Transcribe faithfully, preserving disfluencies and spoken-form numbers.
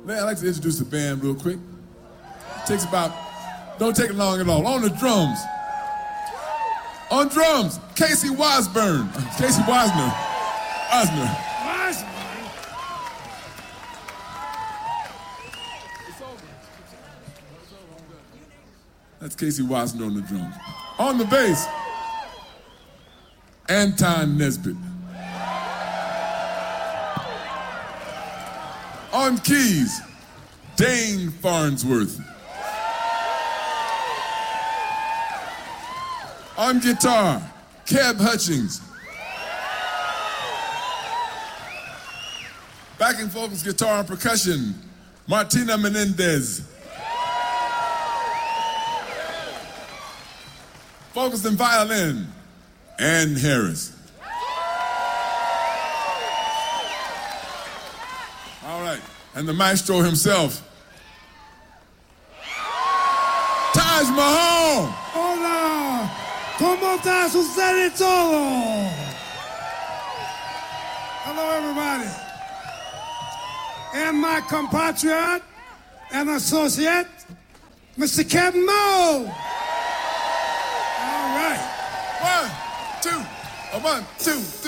I'd like to introduce the band real quick. It takes about, don't take it long at all. On the drums. On drums, Casey Washburn. Casey Wasner. Osner. That's Casey Wasner on the drums. On the bass, Anton Nesbitt. On keys, Dane Farnsworth. On guitar, Keb Hutchings. Backing vocals, guitar, and percussion, Martina Menendez. Vocals and violin, Ann Harris. All right, and the maestro himself, Taj Mahal. Hola, ¿cómo está? Sucede todo. Hello, everybody. And my compatriot and associate, Mister Kevin Moe. One, two, a one, two, three.